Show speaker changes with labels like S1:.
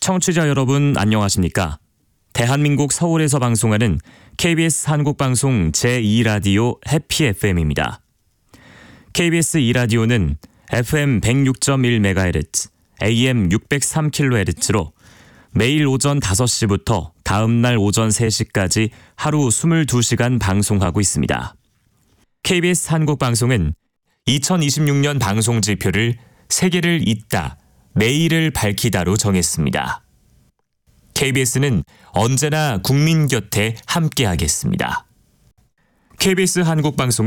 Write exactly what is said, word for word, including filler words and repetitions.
S1: 청취자 여러분 안녕하십니까? 대한민국 서울에서 방송하는 케이비에스 한국방송 제이 라디오 해피 에프엠입니다. 케이비에스 이 라디오는 에프엠 백육 점 일 메가헤르츠, 에이엠 육백삼 킬로헤르츠로 매일 오전 다섯 시부터 다음 날 오전 세 시까지 하루 이십이 시간 방송하고 있습니다. 케이비에스 한국방송은 이천이십육 년 방송 지표를 세계를 잇다, 내일을 밝히다로 정했습니다. 케이비에스는 언제나 국민 곁에 함께하겠습니다. 케이비에스 한국방송은